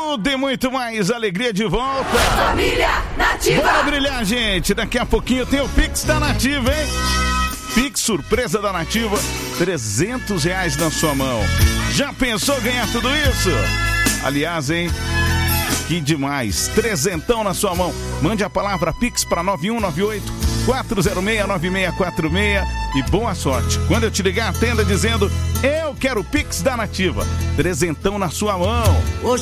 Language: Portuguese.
tudo e muito mais alegria de volta. Família Nativa. Bora brilhar, gente. Daqui a pouquinho tem o Pix da Nativa, hein? Pix surpresa da Nativa, R$300 na sua mão. Já pensou ganhar tudo isso? Aliás, hein? Que demais. Trezentão na sua mão. Mande a palavra Pix para 9198-406-9646 e boa sorte. Quando eu te ligar, atenda dizendo: eu quero Pix da Nativa. Trezentão na sua mão.